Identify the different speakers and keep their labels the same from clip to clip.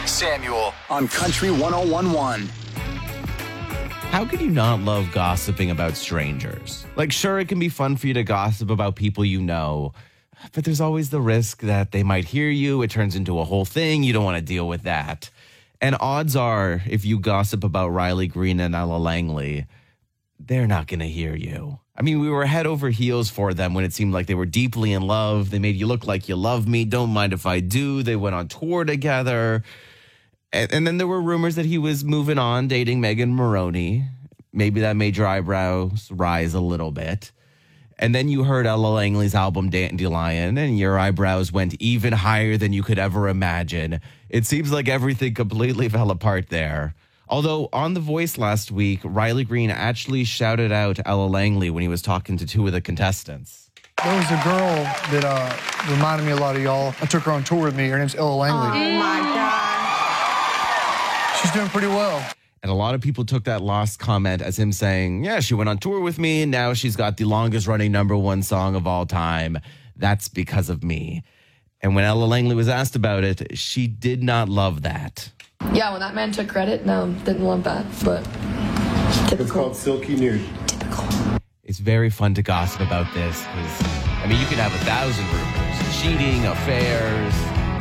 Speaker 1: Samuel on Country 101.1.
Speaker 2: How can you not love gossiping about strangers? Like, sure, it can be fun for you to gossip about people you know, but there's always the risk that they might hear you. It turns into a whole thing. You don't want to deal with that. And odds are, if you gossip about Riley Green and Ella Langley, they're not going to hear you. I mean, we were head over heels for them when it seemed like they were deeply in love. They made you look like you love me. Don't mind if I do. They went on tour together. And then there were rumors that he was moving on, dating Megan Maroney. Maybe that made your eyebrows rise a little bit. And then you heard Ella Langley's album Dandelion, and your eyebrows went even higher than you could ever imagine. It seems like everything completely fell apart there. Although on The Voice last week, Riley Green actually shouted out Ella Langley when he was talking to two of the contestants.
Speaker 3: There was a girl that reminded me a lot of y'all. I took her on tour with me. Her name's Ella Langley.
Speaker 4: Oh, my God.
Speaker 3: She's doing pretty well.
Speaker 2: And a lot of people took that lost comment as him saying, yeah, she went on tour with me, and now she's got the longest running #1 song of all time. That's because of me. And when Ella Langley was asked about it, she did not love that.
Speaker 5: Yeah, when that man took credit, no, didn't love that, but typical.
Speaker 6: It's called Silky Nude.
Speaker 5: Typical.
Speaker 2: It's very fun to gossip about this because, I mean, you can have 1,000 rumors, cheating, affairs,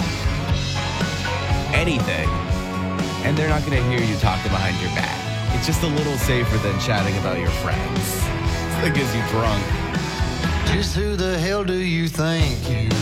Speaker 2: anything. And they're not going to hear you talking behind your back. It's just a little safer than chatting about your friends. That gets you drunk.
Speaker 7: Just who the hell do you think you